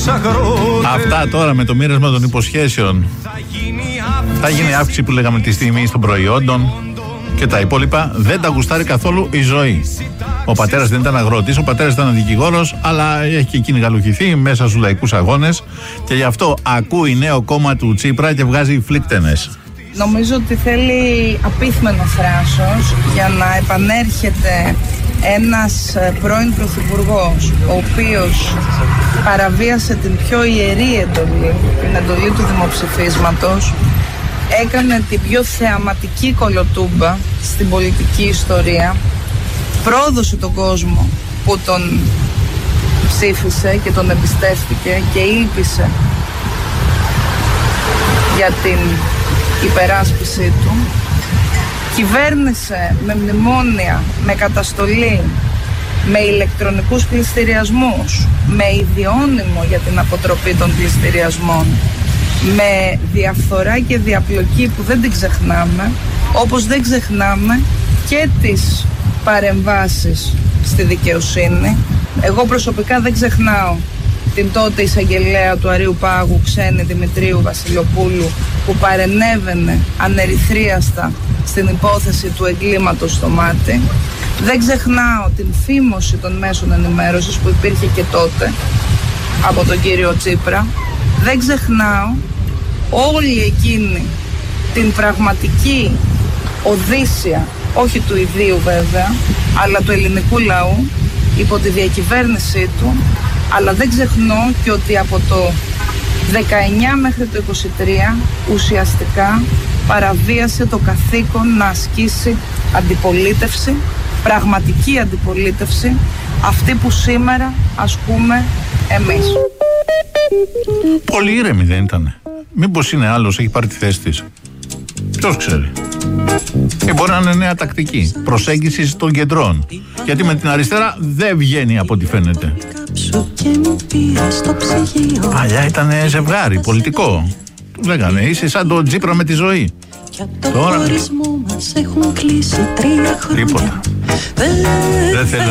Αυτά τώρα με το μοίρασμα των υποσχέσεων. Θα γίνει αύξηση που λέγαμε τη τιμή των προϊόντων και τα υπόλοιπα. Δεν τα γουστάρει καθόλου η ζωή. Ο πατέρας δεν ήταν αγρότης, ο πατέρας ήταν δικηγόρος, αλλά έχει και εκείνη γαλουχηθεί μέσα στους λαϊκούς αγώνες και γι' αυτό ακούει νέο κόμμα του Τσίπρα και βγάζει φλίκτενες. Νομίζω ότι θέλει απίθμενο θράσος για να επανέρχεται ένας πρώην πρωθυπουργός, ο οποίος παραβίασε την πιο ιερή εντολή, την εντολή του δημοψηφίσματος, έκανε την πιο θεαματική κολοτούμπα στην πολιτική ιστορία, πρόδωσε τον κόσμο που τον ψήφισε και τον εμπιστεύτηκε και ήλπισε για την υπεράσπιση του, κυβέρνησε με μνημόνια, με καταστολή, με ηλεκτρονικούς πληστηριασμούς, με ιδιώνυμο για την αποτροπή των πληστηριασμών, με διαφθορά και διαπλοκή που δεν την ξεχνάμε, όπως δεν ξεχνάμε και τις παρεμβάσεις στη δικαιοσύνη. Εγώ προσωπικά δεν ξεχνάω την τότε εισαγγελέα του Αρείου Πάγου, Ξένη Δημητρίου Βασιλοπούλου, που παρενέβαινε ανερυθρίαστα στην υπόθεση του εγκλήματος στο Μάτι. Δεν ξεχνάω την φήμωση των μέσων ενημέρωσης που υπήρχε και τότε από τον κύριο Τσίπρα. Δεν ξεχνάω όλη εκείνη την πραγματική οδύσσια, όχι του ιδίου βέβαια, αλλά του ελληνικού λαού υπό τη διακυβέρνησή του. Αλλά δεν ξεχνώ και ότι από το 19 μέχρι το 23 ουσιαστικά παραβίασε το καθήκον να ασκήσει αντιπολίτευση, πραγματική αντιπολίτευση, αυτή που σήμερα ασκούμε εμείς. Πολύ ήρεμη δεν ήτανε? Μήπως είναι άλλος, έχει πάρει τη θέση της? Ποιος ξέρει. Μπορεί να είναι νέα τακτική προσέγγισης των κεντρών. Γιατί με την αριστερά δεν βγαίνει από ό,τι φαίνεται. Παλιά ήταν ζευγάρι πολιτικό. Τους λέγανε είσαι σαν το Τσίπρα με τη ζωή. Τώρα τίποτα. Δεν θέλω